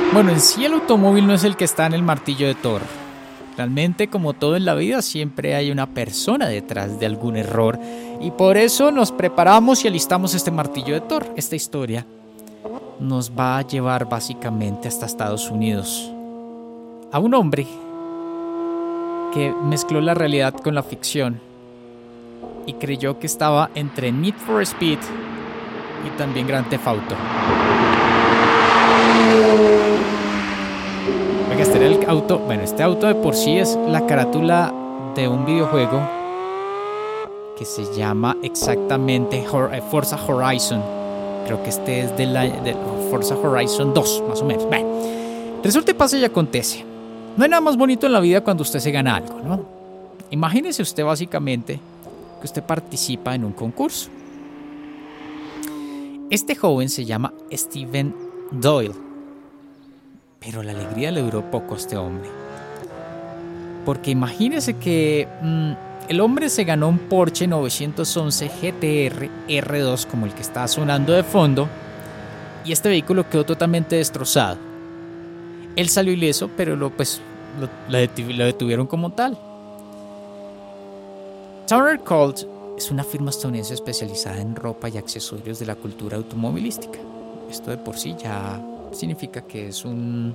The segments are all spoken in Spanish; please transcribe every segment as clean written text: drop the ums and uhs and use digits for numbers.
Bueno, en sí el automóvil no es el que está en el martillo de Thor. Realmente, como todo en la vida, siempre hay una persona detrás de algún error. Y por eso nos preparamos y alistamos este martillo de Thor. Esta historia nos va a llevar básicamente hasta Estados Unidos. A un hombre que mezcló la realidad con la ficción y creyó que estaba entre Need for Speed y también Grand Theft Auto. Oiga, este era el auto. Bueno, este auto de por sí es la carátula de un videojuego que se llama exactamente Forza Horizon. Creo que este es de Forza Horizon 2, más o menos. Bueno, resulta y pasa y acontece. No hay nada más bonito en la vida cuando usted se gana algo, ¿no? Imagínese usted básicamente que usted participa en un concurso. Este joven se llama Steven Doyle, pero la alegría le duró poco a este hombre. Porque imagínese que el hombre se ganó un Porsche 911 GTR R2 como el que está sonando de fondo, y este vehículo quedó totalmente destrozado. Él salió ileso, pero lo detuvieron como tal. Turner Colt es una firma estadounidense especializada en ropa y accesorios de la cultura automovilística. Esto de por sí ya significa que es un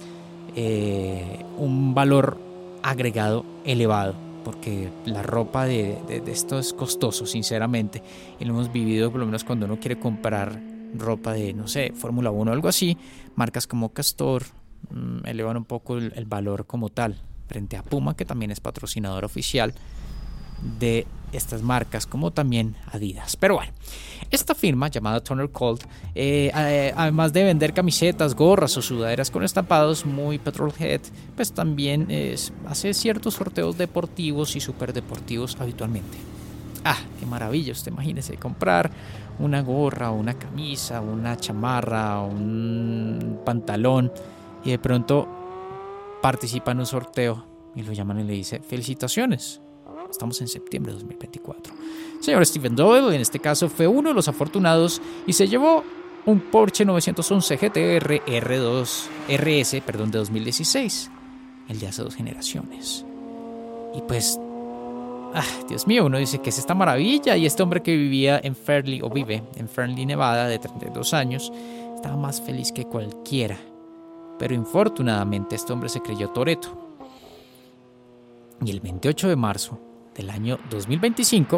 valor agregado elevado, porque la ropa de esto es costoso, sinceramente, y lo hemos vivido por lo menos cuando uno quiere comprar ropa de, no sé, Fórmula 1 o algo así. Marcas como Castor elevan un poco el valor como tal, frente a Puma, que también es patrocinador oficial de estas marcas, como también Adidas. Pero bueno, esta firma llamada Turner Colt, además de vender camisetas, gorras o sudaderas con estampados muy petrolhead, pues también hace ciertos sorteos deportivos y superdeportivos habitualmente. Qué maravilla, usted imagínese comprar una gorra, una camisa, una chamarra, un pantalón, y de pronto participa en un sorteo y lo llaman y le dice: felicitaciones, estamos en septiembre de 2024. Señor Steven Doyle, en este caso, fue uno de los afortunados y se llevó un Porsche 911 GTR RS de 2016, el de hace 2 generaciones. Y pues, Dios mío, uno dice que es esta maravilla, y este hombre que vive en Fernley, Nevada, de 32 años, estaba más feliz que cualquiera. Pero infortunadamente este hombre se creyó Toretto. Y el 28 de marzo del año 2025,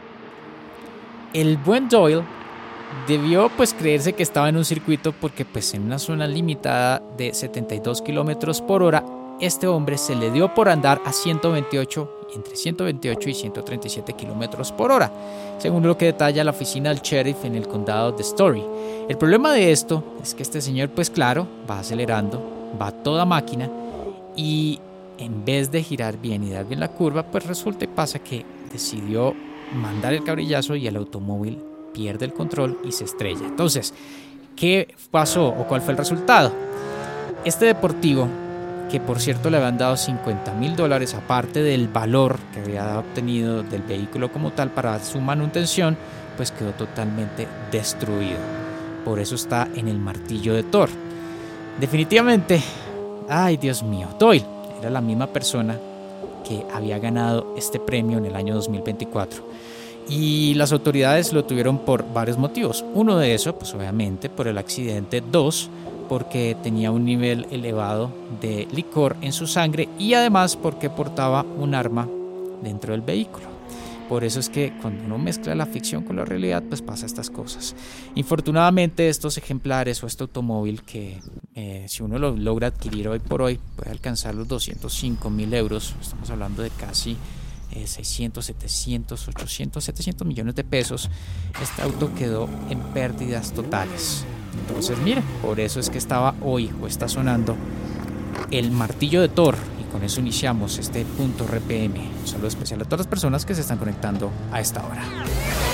el buen Doyle debió creerse que estaba en un circuito, porque en una zona limitada de 72 kilómetros por hora, este hombre se le dio por andar a entre 128 y 137 kilómetros por hora, según lo que detalla la oficina del sheriff en el condado de Story. El problema de esto es que este señor, claro, va acelerando, va a toda máquina, y en vez de girar bien y dar bien la curva, resulta y pasa que decidió mandar el cabrillazo y el automóvil pierde el control y se estrella. Entonces, ¿qué pasó o cuál fue el resultado? Este deportivo, que por cierto le habían dado $50,000 aparte del valor que había obtenido del vehículo como tal para su manutención, quedó totalmente destruido. Por eso está en el martillo de Thor. Definitivamente, ay Dios mío, Doyle era la misma persona que había ganado este premio en el año 2024. Y las autoridades lo tuvieron por varios motivos. Uno de esos, obviamente, por el accidente. 2, porque tenía un nivel elevado de licor en su sangre, y además porque portaba un arma dentro del vehículo. Por eso es que cuando uno mezcla la ficción con la realidad, pasa estas cosas. Infortunadamente, estos ejemplares o este automóvil, que si uno lo logra adquirir hoy por hoy, puede alcanzar los 205,000 euros. Estamos hablando de casi 600, 700, 800, 700 millones de pesos. Este auto quedó en pérdidas totales. Entonces, mire, por eso es que está sonando el martillo de Thor. Con eso iniciamos este punto RPM. Un saludo especial a todas las personas que se están conectando a esta hora.